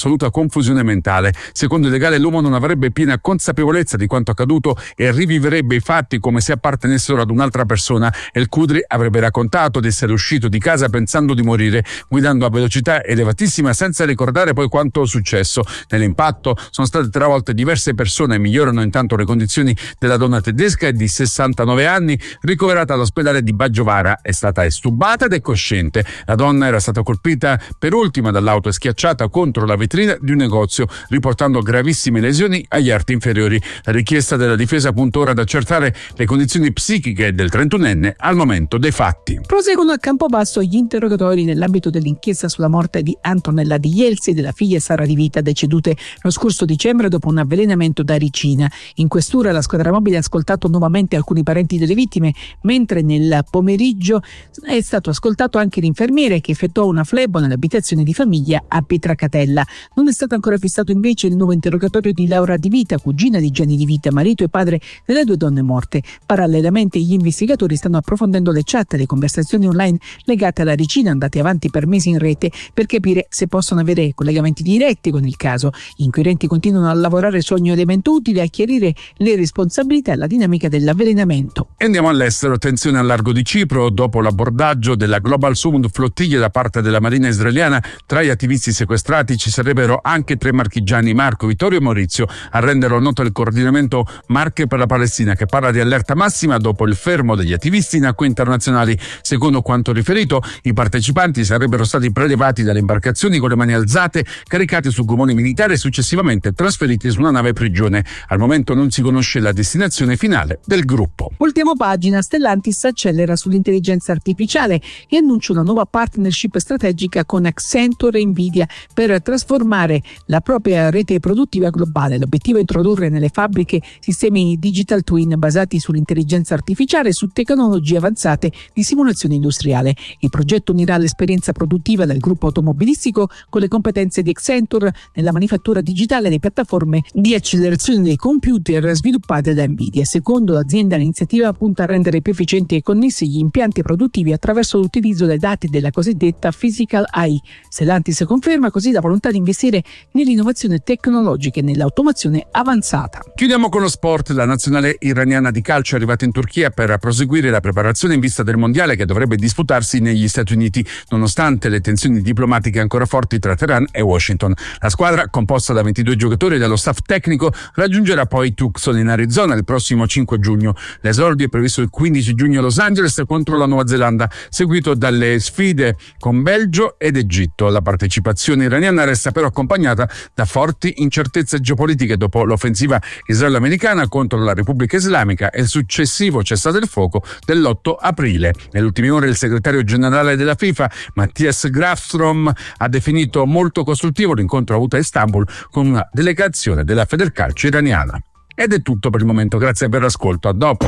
assoluta confusione mentale. Secondo il legale l'uomo non avrebbe piena consapevolezza di quanto accaduto e rivivrebbe i fatti come se appartenessero ad un'altra persona. El Khudri avrebbe raccontato di essere uscito di casa pensando di morire, guidando a velocità elevatissima senza ricordare poi quanto successo. Nell'impatto sono state travolte diverse persone. Migliorano intanto le condizioni della donna tedesca di 69 anni, ricoverata all'ospedale di Baggiovara. È stata estubata ed è cosciente. La donna era stata colpita per ultima dall'auto e schiacciata contro la vetrina di un negozio, riportando gravissime lesioni agli arti inferiori. La richiesta della difesa punta ora ad accertare le condizioni psichiche del 31enne al momento dei fatti. Proseguono a Campobasso gli interrogatori nell'ambito dell'inchiesta sulla morte di Antonella Di Jelsi e della figlia Sara Di Vita, decedute lo scorso dicembre dopo un avvelenamento da ricina. In questura la squadra mobile ha ascoltato nuovamente alcuni parenti delle vittime, mentre nel pomeriggio è stato ascoltato anche l'infermiere che effettuò una flebo nell'abitazione di famiglia a Pietracatella. Non è stato ancora fissato invece il nuovo interrogatorio di Laura Di Vita, cugina di Gianni Di Vita, marito e padre delle due donne morte. Parallelamente gli investigatori stanno approfondendo le chat e le conversazioni online legate alla ricina andate avanti per mesi in rete per capire se possono avere collegamenti diretti con il caso. Gli inquirenti continuano a lavorare su ogni elemento utile a chiarire le responsabilità e la dinamica dell'avvelenamento. E andiamo all'estero. Attenzione al largo di Cipro. Dopo l'abordaggio della Global Summit Flottiglia da parte della Marina israeliana, tra gli attivisti sequestrati ci sarebbero anche 3 marchigiani, Marco, Vittorio e Maurizio. A renderlo noto il coordinamento Marche per la Palestina, che parla di allerta massima dopo il fermo degli attivisti in acque internazionali. Secondo quanto riferito, i partecipanti sarebbero stati prelevati dalle imbarcazioni con le mani alzate, caricati su gommoni militari e successivamente trasferiti su una nave prigione. Al momento non si conosce la destinazione finale del gruppo. Ultima pagina, Stellantis accelera sull'intelligenza artificiale e annuncia una nuova partnership strategica con Accenture e Nvidia per trasformare la propria rete produttiva globale. L'obiettivo è introdurre nelle fabbriche sistemi digital twin basati sull'intelligenza artificiale e su tecnologie avanzate di simulazione industriale. Il progetto unirà l'esperienza produttiva del gruppo automobilistico con le competenze di Accenture nella manifattura digitale delle piattaforme di accelerazione dei computer sviluppate da Nvidia. Secondo l'azienda, l'iniziativa punta a rendere più efficienti e connessi gli impianti produttivi attraverso l'utilizzo dei dati della cosiddetta Physical AI. Stellantis conferma così la volontà di investire nell'innovazione tecnologica e nell'automazione avanzata. Chiudiamo con lo sport. La nazionale iraniana di calcio è arrivata in Turchia per proseguire la preparazione in vista del mondiale che dovrebbe disputarsi negli Stati Uniti, nonostante le tensioni diplomatiche ancora forti tra Teheran e Washington. La squadra, composta da 22 giocatori e dallo staff tecnico, raggiungerà poi Tucson in Arizona il prossimo 5 giugno. L'esordio è previsto il 15 giugno a Los Angeles contro la Nuova Zelanda, seguito dalle sfide con Belgio ed Egitto. La partecipazione iraniana resta però accompagnata da forti incertezze geopolitiche dopo l'offensiva israelo-americana contro la Repubblica Islamica e il successivo cessate il fuoco dell'8 aprile. Nelle ultime ore il segretario generale della FIFA, Matthias Grafstrom, ha definito molto costruttivo l'incontro avuto a Istanbul con una delegazione della Federcalcio iraniana. Ed è tutto per il momento, grazie per l'ascolto, a dopo.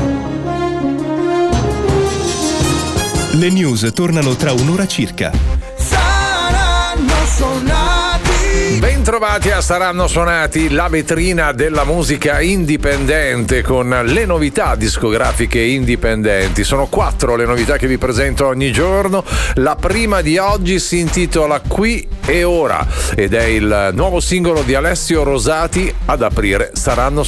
Le news tornano tra un'ora circa. Saranno suonati. Bentrovati a Saranno Suonati, la vetrina della musica indipendente con le novità discografiche indipendenti. Sono 4 le novità che vi presento ogni giorno. La prima di oggi si intitola Qui e Ora ed è il nuovo singolo di Alessio Rosati ad aprire Saranno